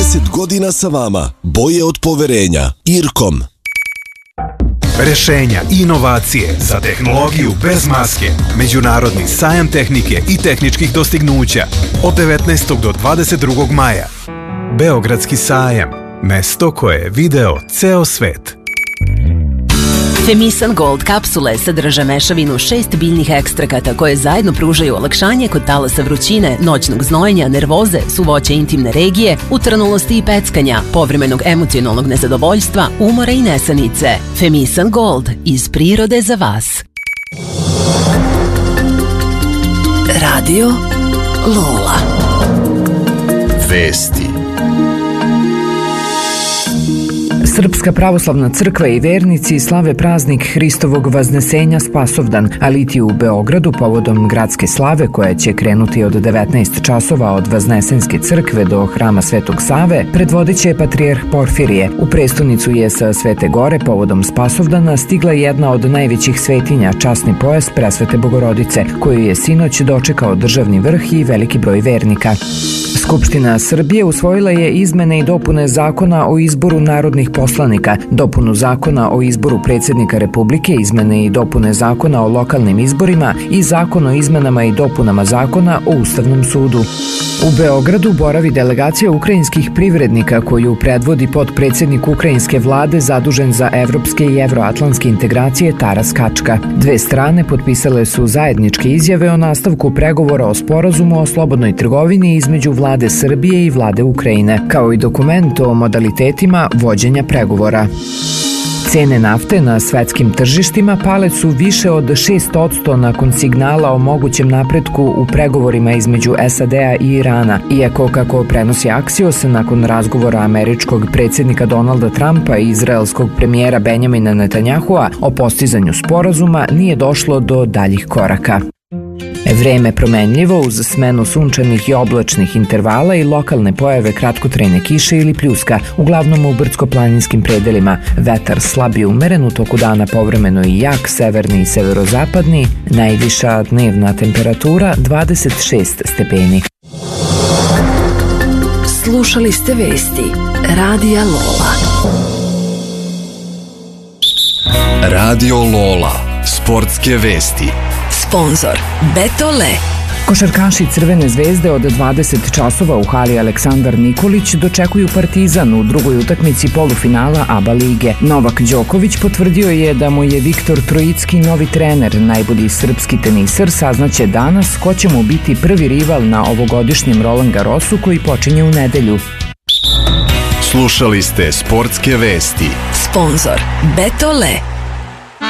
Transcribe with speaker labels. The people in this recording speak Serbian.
Speaker 1: 20 godina sa vama. Boje od poverenja. IRCOM.
Speaker 2: Rešenja i inovacije za tehnologiju bez maske. Međunarodni sajam tehnike i tehničkih dostignuća od 19. do 22. maja. Beogradski sajam. Mesto koje je video ceo svet.
Speaker 3: Femisan Gold kapsule sadrže mešavinu 6 biljnih ekstrakata koje zajedno pružaju olakšanje kod talasa vrućine, noćnog znojenja, nervoze, suvoća intimne regije, utrnulosti i peckanja, povremenog emocionalnog nezadovoljstva, umora i nesanice. Femisan Gold, iz prirode za vas. Radio Lola.
Speaker 1: Vesti.
Speaker 4: Srpska pravoslavna crkva i vernici slave praznik Hristovog Vaznesenja Spasovdan, a litiju u Beogradu povodom gradske slave koja će krenuti od 19 časova od Vaznesenske crkve do hrama Svetog Save, predvodit će patrijarh Porfirije. U prestonicu je sa Svete Gore povodom Spasovdana stigla jedna od najvećih svetinja, časni pojas Presvete Bogorodice, koju je sinoć dočekao državni vrh i veliki broj vernika. Skupština Srbije usvojila je izmene i dopune Zakona o izboru narodnih poslanika, dopunu Zakona o izboru predsjednika Republike, izmene i dopune Zakona o lokalnim izborima i Zakon o izmenama i dopunama Zakona o Ustavnom sudu. U Beogradu boravi delegacija ukrajinskih privrednika koju predvodi potpredsjednik ukrajinske vlade zadužen za evropske i evroatlantske integracije Taras Kačka. Dve strane potpisale su zajedničke izjave o nastavku pregovora o sporazumu o slobodnoj trgovini između vlade Srbije i vlade Ukrajine, kao i dokument o modalitetima vođenja pregovora. Cene nafte na svetskim tržištima pale su više od 6% nakon signala o mogućem napretku u pregovorima između SAD-a i Irana, iako, kako prenosi Axios, nakon razgovora američkog predsjednika Donalda Trumpa i izraelskog premijera Benjamina Netanjahua o postizanju sporazuma nije došlo do daljih koraka. Vreme promenljivo uz smenu sunčanih i oblačnih intervala i lokalne pojave kratkotrajne kiše ili pljuska, uglavnom u brdsko-planinskim predelima. Vetar slab i umeren, u toku dana povremeno i jak, severni i severozapadni, najviša dnevna temperatura 26 stepeni.
Speaker 3: Slušali ste vesti Radija Lola.
Speaker 1: Radio Lola. Sportske vesti.
Speaker 3: Sponzor Betole.
Speaker 4: Košarkaši Crvene zvezde od 20 časova u hali Aleksandar Nikolić dočekuju Partizan u drugoj utakmici polufinala ABA lige. Novak Đoković potvrdio je da mu je Viktor Trojicki novi trener. Najbolji srpski teniser saznaće danas ko će mu biti prvi rival na ovogodišnjem Roland Garrosu koji počinje u nedelju.
Speaker 1: Slušali ste sportske vesti.
Speaker 3: Sponzor Betole.